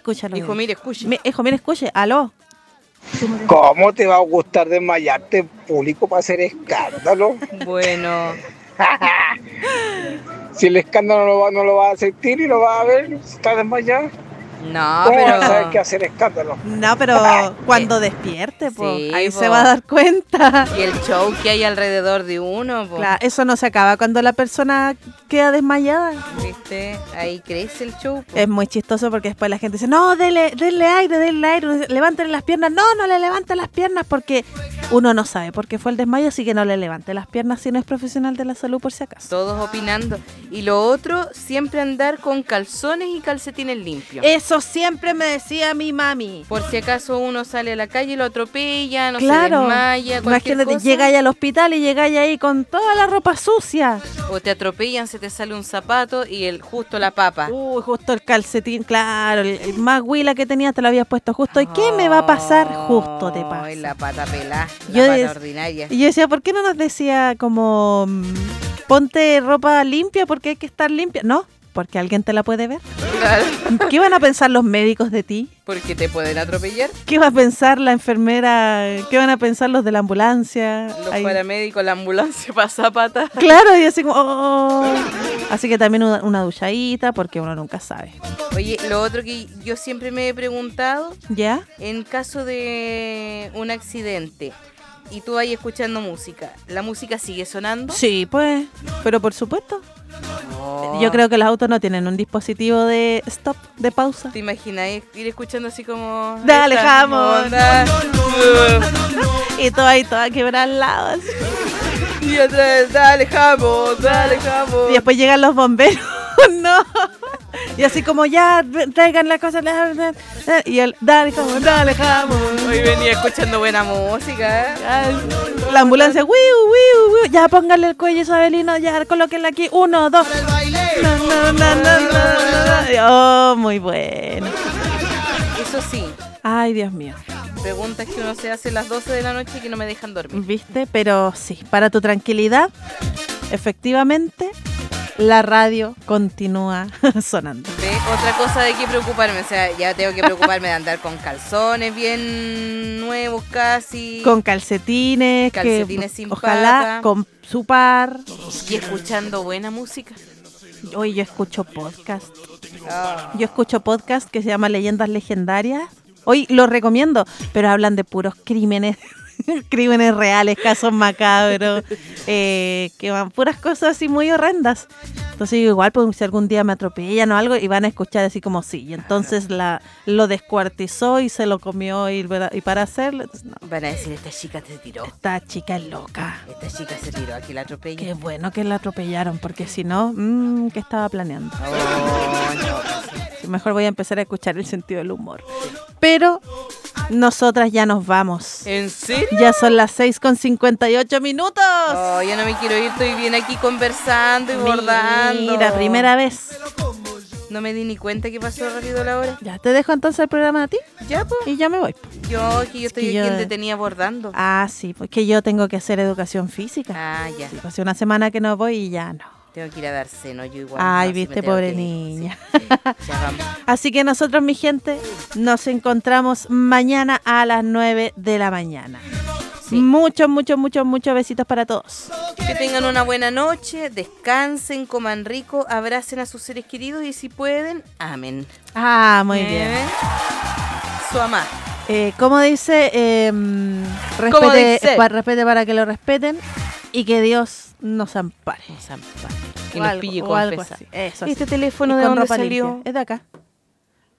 Escúchalo. Hijo, mire, escuche. Hijo, mire, escuche. Aló. ¿Cómo te va a gustar desmayarte en público para hacer escándalo? Bueno, Si el escándalo no lo vas a sentir y lo vas a ver, si estás desmayado, no, ¿cómo vas a saber qué pero... hacer escándalo? No, pero cuando despierte, po, Sí, ahí po. se va a dar cuenta. Y el show que hay alrededor de uno, po, Claro, eso no se acaba cuando la persona queda desmayada. ¿viste? Ahí crece el show, po. Es muy chistoso porque después la gente dice, no, denle aire, levanten las piernas. No le levanten las piernas porque uno no sabe por qué fue el desmayo, así que no le levante las piernas si no es profesional de la salud por si acaso. Todos opinando. Y lo otro, siempre andar con calzones y calcetines limpios. Eso siempre me decía mi mami. Por si acaso uno sale a la calle y lo atropella, no Claro, se desmaya, cualquier imagínate, cosa. llegáis al hospital y llegáis ahí con toda la ropa sucia. O te atropellan, se te sale un zapato y justo la papa. Uy, justo el calcetín, claro, el más huila que tenías te lo habías puesto justo. ¿Y qué me va a pasar? Justo te pasa. Ay, la pata pelada, Yo la pata des- ordinaria. Y yo decía, ¿por qué no nos decía como ponte ropa limpia porque hay que estar limpia? No, porque alguien te la puede ver. Claro, ¿Qué van a pensar los médicos de ti? porque te pueden atropellar. ¿Qué va a pensar la enfermera? ¿Qué van a pensar los de la ambulancia? Los Ahí. paramédicos, la ambulancia pasa pata. Claro, y así como... oh. Así que también una duchadita porque uno nunca sabe. Oye, lo otro que yo siempre me he preguntado, ¿Ya? en caso de un accidente y tú vas escuchando música, ¿la música sigue sonando? Sí, pues, pero por supuesto. Oh. Yo creo que los autos no tienen un dispositivo de stop, de pausa. ¿Te imaginas ir escuchando así como... Dale, esta jamón. onda? Y todo ahí, toda quebrada al lado. así. Y otra vez, dale jamón, dale jamón. Y después llegan los bomberos. No. Y así como ya, traigan las cosas. Y el, dale jamón, dale jamón. Hoy venía escuchando buena música. La ambulancia, wiu, wiu, wiu. Ya póngale el cuello, Isabelino, ya colóquenla aquí. 1, 2. Oh, muy bueno. Eso sí, Ay, Dios mío. preguntas que uno se hace a las 12 de la noche y que no me dejan dormir. ¿Viste? Pero sí, para tu tranquilidad, efectivamente, la radio continúa sonando. ¿Ve? Otra cosa de qué preocuparme, o sea, ya tengo que preocuparme de andar con calzones bien nuevos casi. Con calcetines, Calcetines que sin ojalá pata. con su par. Y escuchando buena música. Hoy yo escucho podcast. Ah. Yo escucho podcast que se llama Leyendas Legendarias. Hoy los recomiendo, pero hablan de puros crímenes. Crímenes reales, casos macabros, que van puras cosas así muy horrendas. Entonces yo igual, pues si algún día me atropellan o algo y van a escuchar así como sí, y entonces lo descuartizó y se lo comió y para hacerlo, entonces, no, Van a decir, esta chica se tiró. esta chica es loca. Esta chica se tiró, aquí la atropella. Qué bueno que la atropellaron, porque si no, ¿qué estaba planeando? Oh, no. Mejor voy a empezar a escuchar el sentido del humor. Pero nosotras ya nos vamos. ¿En serio? Ya son las 6:58 minutos. Oh, yo no me quiero ir, estoy bien aquí conversando y bordando. Mira, primera vez. No me di ni cuenta que pasó rápido la hora. Ya te dejo entonces el programa a ti Ya, pues. y ya me voy. Yo estoy que aquí yo- en detenida bordando. Ah, sí, porque yo tengo que hacer educación física. Ah, ya. Sí, hace una semana que no voy y ya no. Tengo que ir a dar seno, yo igual. Ay, no, sí viste, me tengo pobre que ir. niña. Sí, sí, ya vamos. Así que nosotros, mi gente, nos encontramos mañana a las 9 de la mañana. Sí. Muchos besitos para todos. Que tengan una buena noche, descansen, coman rico, abracen a sus seres queridos y si pueden, amen. Ah, muy bien. Su amar. Como dice, ¿Cómo dice? respete para que lo respeten y que Dios nos ampare. Nos ampare. Que O nos algo- pille o algo confesar. así. Eso, ¿Este sí. teléfono Y de con dónde ropa salió? limpia. Es de acá.